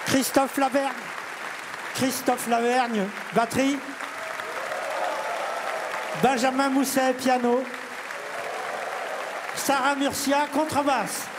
Christophe Lavergne. Christophe Lavergne, batterie. Benjamin Mousset, piano. Sarah Murcia, contrebasse.